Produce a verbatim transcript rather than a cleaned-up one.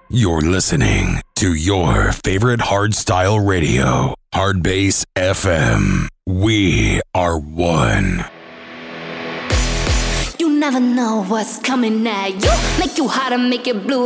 You're listening to your favorite hardstyle radio, Hardbass F M. We are one. You never know what's coming at you. Make you hot and make it blue.